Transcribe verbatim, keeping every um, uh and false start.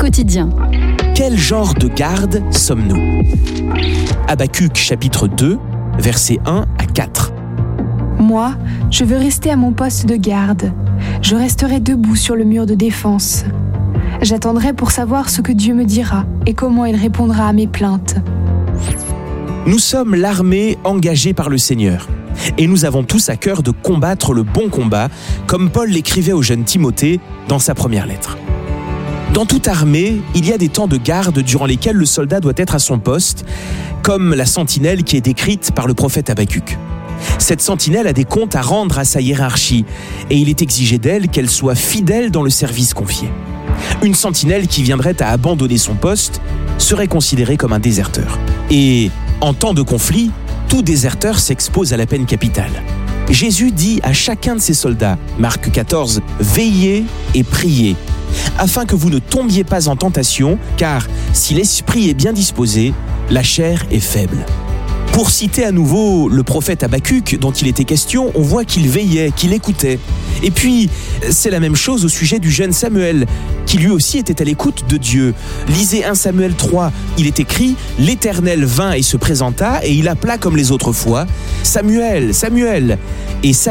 quotidien. Quel genre de garde sommes-nous ? Habacuc chapitre deux, versets un à quatre. Moi, je veux rester à mon poste de garde. Je resterai debout sur le mur de défense. J'attendrai pour savoir ce que Dieu me dira et comment il répondra à mes plaintes. Nous sommes l'armée engagée par le Seigneur. Et nous avons tous à cœur de combattre le bon combat, comme Paul l'écrivait au jeune Timothée dans sa première lettre. Dans toute armée, il y a des temps de garde durant lesquels le soldat doit être à son poste, comme la sentinelle qui est décrite par le prophète Habacuc. Cette sentinelle a des comptes à rendre à sa hiérarchie, et il est exigé d'elle qu'elle soit fidèle dans le service confié. Une sentinelle qui viendrait à abandonner son poste serait considérée comme un déserteur. Et en temps de conflit, tout déserteur s'expose à la peine capitale. Jésus dit à chacun de ses soldats, Marc quatorze, « Veillez et priez, afin que vous ne tombiez pas en tentation, car si l'esprit est bien disposé, la chair est faible. » Pour citer à nouveau le prophète Habacuc dont il était question, on voit qu'il veillait, qu'il écoutait. Et puis, c'est la même chose au sujet du jeune Samuel, qui lui aussi était à l'écoute de Dieu. Lisez un Samuel trois, il est écrit « L'Éternel vint et se présenta, et il appela comme les autres fois, Samuel, Samuel !» Et